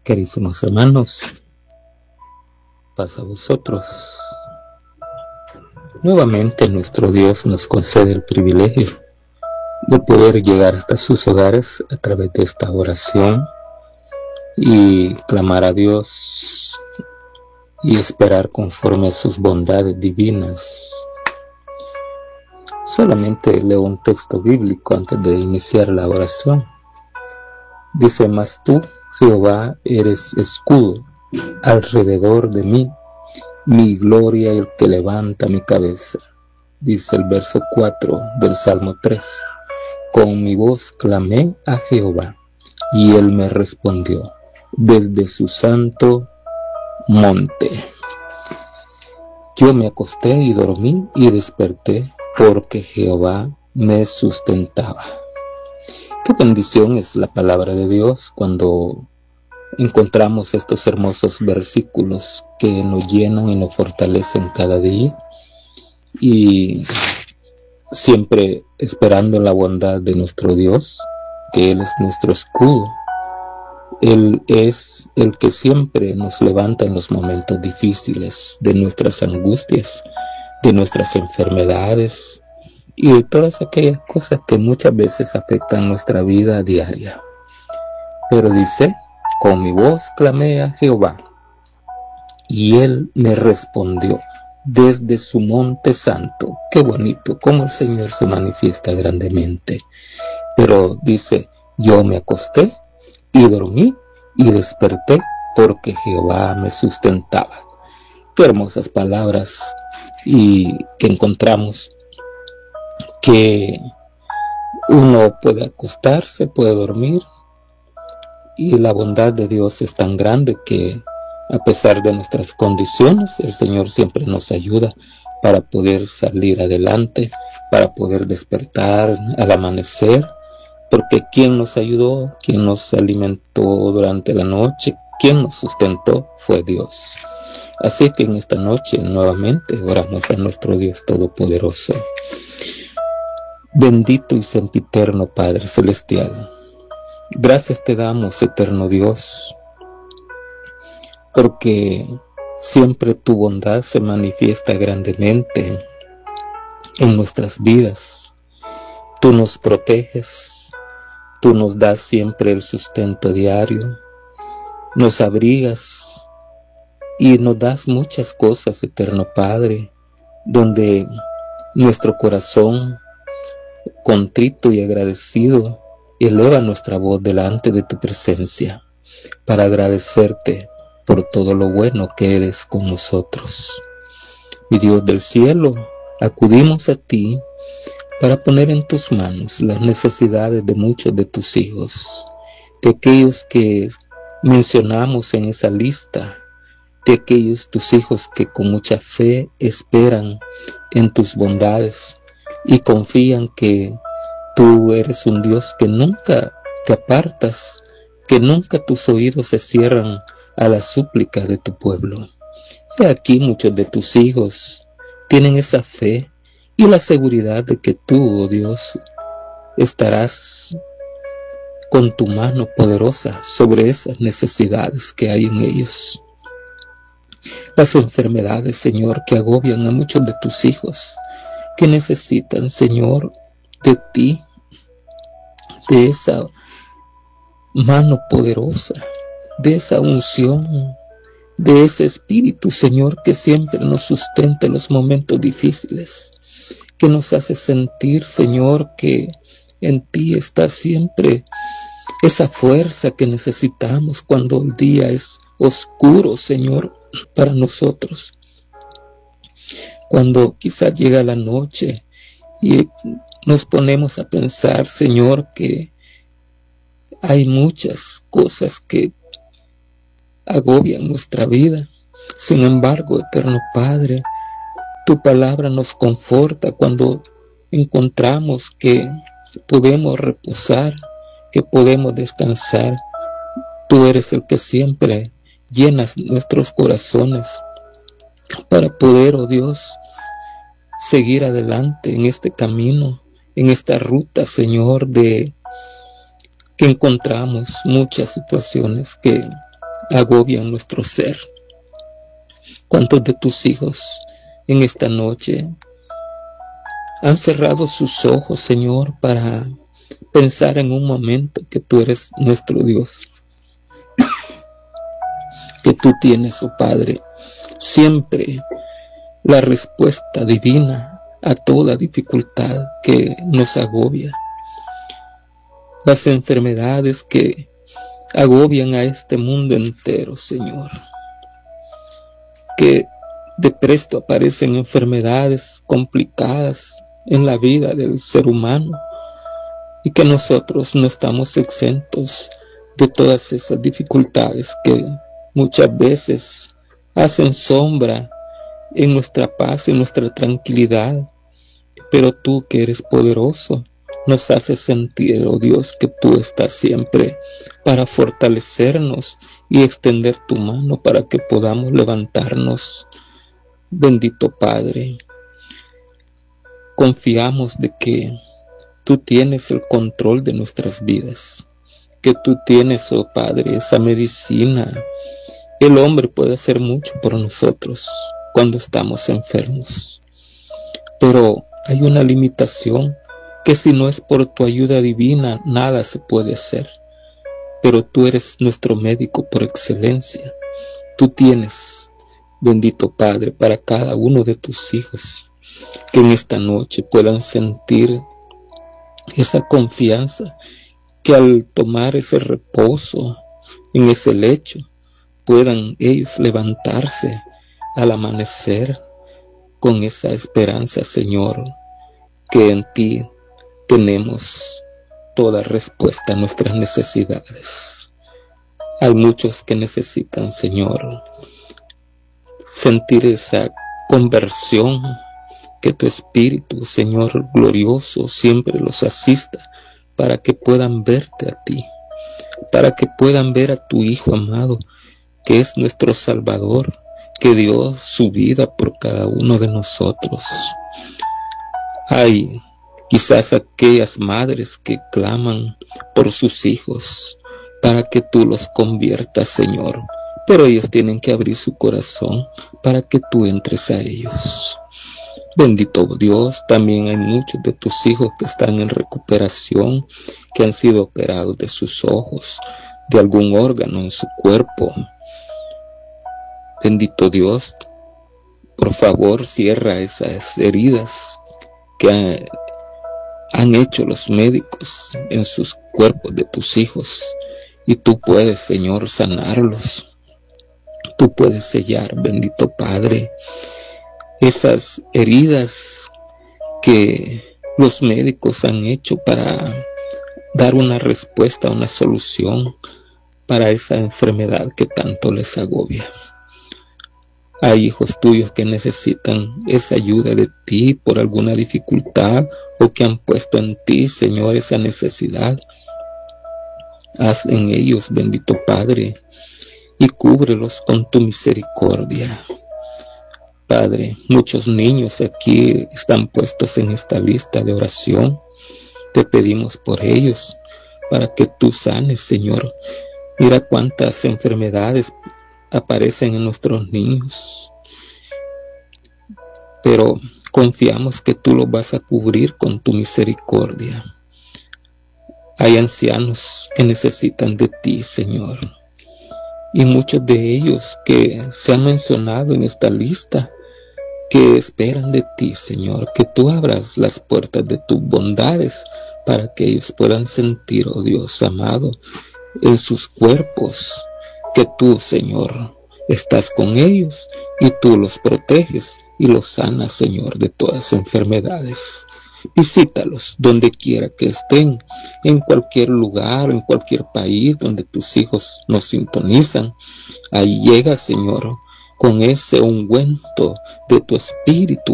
Queridísimos hermanos, paz a vosotros. Nuevamente nuestro Dios nos concede el privilegio de poder llegar hasta sus hogares a través de esta oración y clamar a Dios y esperar conforme a sus bondades divinas. Solamente leo un texto bíblico antes de iniciar la oración. Dice: mas tú, Jehová, eres escudo alrededor de mí, mi gloria y el que levanta mi cabeza. Dice el verso 4 del Salmo 3. Con mi voz clamé a Jehová, y él me respondió desde su santo monte. Yo me acosté y dormí y desperté, porque Jehová me sustentaba. Qué bendición es la palabra de Dios cuando encontramos estos hermosos versículos que nos llenan y nos fortalecen cada día, y siempre esperando la bondad de nuestro Dios, que Él es nuestro escudo. Él es el que siempre nos levanta en los momentos difíciles, de nuestras angustias, de nuestras enfermedades y de todas aquellas cosas que muchas veces afectan nuestra vida diaria. Pero dice: con mi voz clamé a Jehová, y él me respondió desde su monte santo. Qué bonito, cómo el Señor se manifiesta grandemente. Pero dice: yo me acosté y dormí y desperté, porque Jehová me sustentaba. Qué hermosas palabras, y que encontramos que uno puede acostarse, puede dormir, y la bondad de Dios es tan grande que a pesar de nuestras condiciones, el Señor siempre nos ayuda para poder salir adelante, para poder despertar al amanecer, porque ¿quién nos ayudó? ¿Quién nos alimentó durante la noche? ¿Quién nos sustentó? Fue Dios. Así que en esta noche nuevamente oramos a nuestro Dios Todopoderoso. Bendito y sempiterno Padre Celestial, gracias te damos, eterno Dios, porque siempre tu bondad se manifiesta grandemente en nuestras vidas. Tú nos proteges, tú nos das siempre el sustento diario, nos abrigas y nos das muchas cosas, eterno Padre, donde nuestro corazón contrito y agradecido eleva nuestra voz delante de tu presencia para agradecerte por todo lo bueno que eres con nosotros. Mi Dios del cielo, acudimos a ti para poner en tus manos las necesidades de muchos de tus hijos, de aquellos que mencionamos en esa lista, de aquellos tus hijos que con mucha fe esperan en tus bondades y confían que tú eres un Dios que nunca te apartas, que nunca tus oídos se cierran a la súplica de tu pueblo. Y aquí muchos de tus hijos tienen esa fe y la seguridad de que tú, oh Dios, estarás con tu mano poderosa sobre esas necesidades que hay en ellos. Las enfermedades, Señor, que agobian a muchos de tus hijos, que necesitan, Señor, de ti, de esa mano poderosa, de esa unción, de ese espíritu, Señor, que siempre nos sustenta en los momentos difíciles, que nos hace sentir, Señor, que en ti está siempre esa fuerza que necesitamos cuando el día es oscuro, Señor, para nosotros. Cuando quizá llega la noche y nos ponemos a pensar, Señor, que hay muchas cosas que agobian nuestra vida. Sin embargo, eterno Padre, tu palabra nos conforta cuando encontramos que podemos reposar, que podemos descansar. Tú eres el que siempre llenas nuestros corazones para poder, oh Dios, seguir adelante en este camino, en esta ruta, Señor, de que encontramos muchas situaciones que agobian nuestro ser. ¿Cuántos de tus hijos en esta noche han cerrado sus ojos, Señor, para pensar en un momento que tú eres nuestro Dios? Que tú tienes, oh Padre, siempre la respuesta divina a toda dificultad que nos agobia. Las enfermedades que agobian a este mundo entero, Señor. Que de presto aparecen enfermedades complicadas en la vida del ser humano y que nosotros no estamos exentos de todas esas dificultades que muchas veces hacen sombra en nuestra paz, en nuestra tranquilidad, pero tú que eres poderoso, nos haces sentir, oh Dios, que tú estás siempre para fortalecernos y extender tu mano para que podamos levantarnos. Bendito Padre, confiamos de que tú tienes el control de nuestras vidas, que tú tienes, oh Padre, esa medicina. El hombre puede hacer mucho por nosotros cuando estamos enfermos, pero hay una limitación, que si no es por tu ayuda divina, nada se puede hacer. Pero tú eres nuestro médico por excelencia. Tú tienes, bendito Padre, para cada uno de tus hijos, que en esta noche puedan sentir esa confianza, que al tomar ese reposo en ese lecho, puedan ellos levantarse al amanecer con esa esperanza, Señor, que en ti tenemos toda respuesta a nuestras necesidades. Hay muchos que necesitan, Señor, sentir esa conversión, que tu Espíritu, Señor glorioso, siempre los asista para que puedan verte a ti, para que puedan ver a tu Hijo amado, que es nuestro Salvador, que dio su vida por cada uno de nosotros. Hay quizás aquellas madres que claman por sus hijos para que tú los conviertas, Señor, pero ellos tienen que abrir su corazón para que tú entres a ellos. Bendito Dios, también hay muchos de tus hijos que están en recuperación, que han sido operados de sus ojos, de algún órgano en su cuerpo. Bendito Dios, por favor, cierra esas heridas que han hecho los médicos en sus cuerpos de tus hijos, y tú puedes, Señor, sanarlos. Tú puedes sellar, bendito Padre, esas heridas que los médicos han hecho para dar una respuesta, una solución para esa enfermedad que tanto les agobia. Hay hijos tuyos que necesitan esa ayuda de ti por alguna dificultad, o que han puesto en ti, Señor, esa necesidad. Haz en ellos, bendito Padre, y cúbrelos con tu misericordia. Padre, muchos niños aquí están puestos en esta lista de oración. Te pedimos por ellos, para que tú sanes, Señor. Mira cuántas enfermedades aparecen en nuestros niños, pero confiamos que tú los vas a cubrir con tu misericordia. Hay ancianos que necesitan de ti, Señor, y muchos de ellos que se han mencionado en esta lista, que esperan de ti, Señor, que tú abras las puertas de tus bondades para que ellos puedan sentir, oh Dios amado, en sus cuerpos, que tú, Señor, estás con ellos y tú los proteges y los sanas, Señor, de todas enfermedades. Visítalos donde quiera que estén, en cualquier lugar, en cualquier país donde tus hijos nos sintonizan. Ahí llega, Señor, con ese ungüento de tu Espíritu